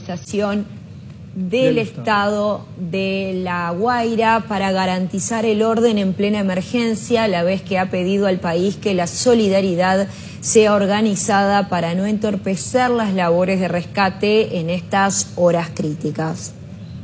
Del Estado de La Guaira para garantizar el orden en plena emergencia, a la vez que ha pedido al país que la solidaridad sea organizada para no entorpecer las labores de rescate en estas horas críticas.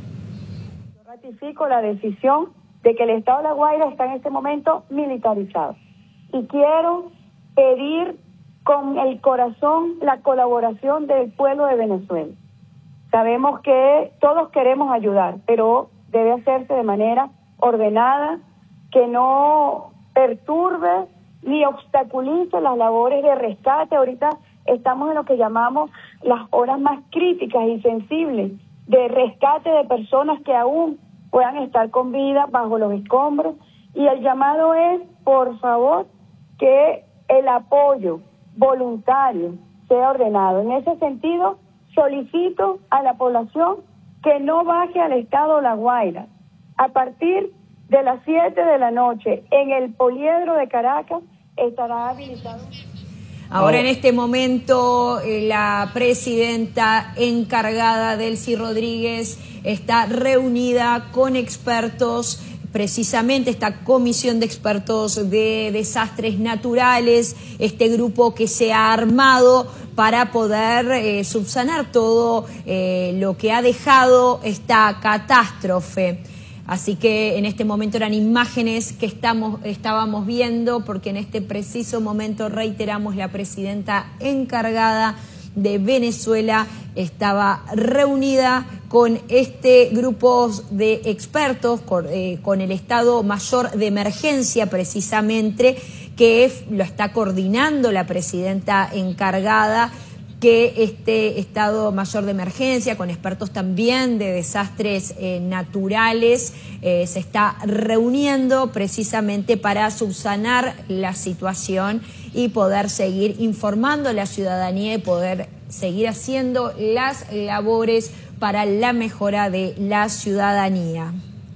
Yo ratifico la decisión de que el Estado de La Guaira está en este momento militarizado y quiero pedir con el corazón la colaboración del pueblo de Venezuela. Sabemos que todos queremos ayudar, pero debe hacerse de manera ordenada, que no perturbe ni obstaculice las labores de rescate. Ahorita estamos en lo que llamamos las horas más críticas y sensibles de rescate de personas que aún puedan estar con vida bajo los escombros. Y el llamado es, por favor, que el apoyo voluntario sea ordenado. En ese sentido, solicito a la población que no baje al estado de La Guaira. A partir de las 7 de la noche en el Poliedro de Caracas estará habilitado. Ahora en este momento la presidenta encargada, Delcy Rodríguez, está reunida con expertos, precisamente esta comisión de expertos de desastres naturales, este grupo que se ha armado para poder subsanar todo lo que ha dejado esta catástrofe. Así que en este momento eran imágenes que estábamos viendo, porque en este preciso momento, reiteramos, la presidenta encargada de Venezuela estaba reunida con este grupo de expertos, con el Estado Mayor de Emergencia precisamente, que lo está coordinando la presidenta encargada, que este Estado Mayor de Emergencia, con expertos también de desastres naturales, se está reuniendo precisamente para subsanar la situación y poder seguir informando a la ciudadanía y poder seguir haciendo las labores para la mejora de la ciudadanía.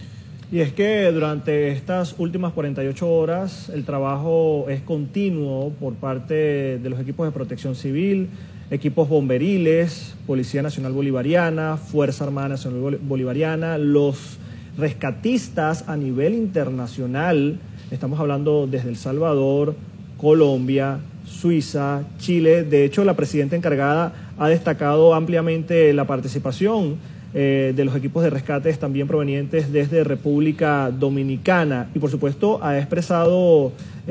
Y es que durante estas últimas 48 horas el trabajo es continuo por parte de los equipos de protección civil, equipos bomberiles, Policía Nacional Bolivariana, Fuerza Armada Nacional Bolivariana, los rescatistas a nivel internacional. Estamos hablando desde El Salvador, Colombia, Suiza, Chile. De hecho, la presidenta encargada ha destacado ampliamente la participación de los equipos de rescates también provenientes desde República Dominicana, y por supuesto ha expresado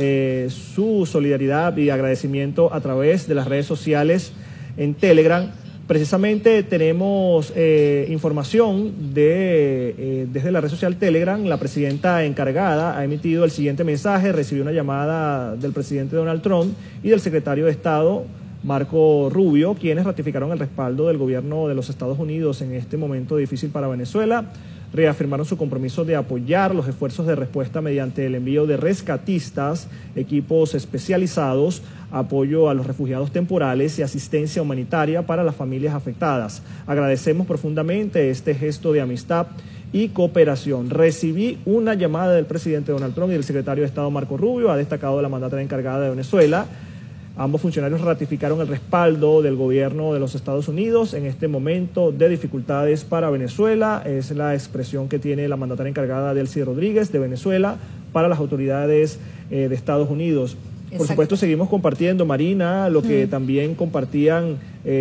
su solidaridad y agradecimiento a través de las redes sociales en Telegram. Precisamente tenemos información desde la red social Telegram. La presidenta encargada ha emitido el siguiente mensaje: recibió una llamada del presidente Donald Trump y del secretario de Estado Marco Rubio, quienes ratificaron el respaldo del gobierno de los Estados Unidos en este momento difícil para Venezuela. Reafirmaron su compromiso de apoyar los esfuerzos de respuesta mediante el envío de rescatistas, equipos especializados, apoyo a los refugiados temporales y asistencia humanitaria para las familias afectadas. Agradecemos profundamente este gesto de amistad y cooperación. Recibí una llamada del presidente Donald Trump y del secretario de Estado Marco Rubio, ha destacado la mandataria encargada de Venezuela. Ambos funcionarios ratificaron el respaldo del gobierno de los Estados Unidos en este momento de dificultades para Venezuela. Es la expresión que tiene la mandataria encargada Delcy Rodríguez de Venezuela para las autoridades de Estados Unidos. Exacto. Por supuesto, seguimos compartiendo, Marina, lo que también compartían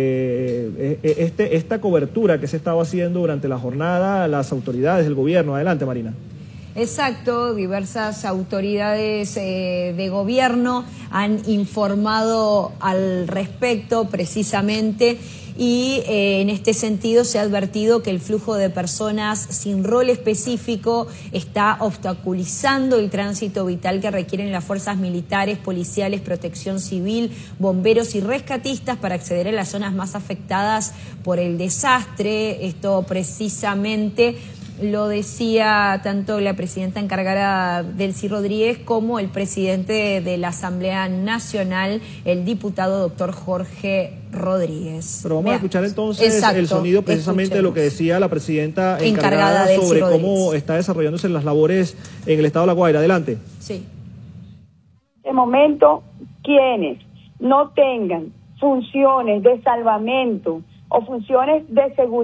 esta cobertura que se estaba haciendo durante la jornada las autoridades del gobierno. Adelante, Marina. Exacto, diversas autoridades de gobierno han informado al respecto precisamente, y en este sentido se ha advertido que el flujo de personas sin rol específico está obstaculizando el tránsito vital que requieren las fuerzas militares, policiales, protección civil, bomberos y rescatistas para acceder a las zonas más afectadas por el desastre. Esto precisamente lo decía tanto la presidenta encargada Delcy Rodríguez como el presidente de la Asamblea Nacional, el diputado doctor Jorge Rodríguez. Pero vamos a escuchar entonces el sonido precisamente de lo que decía la presidenta encargada sobre cómo está desarrollándose las labores en el estado de La Guaira. Adelante. Sí. En este momento, quienes no tengan funciones de salvamento o funciones de seguridad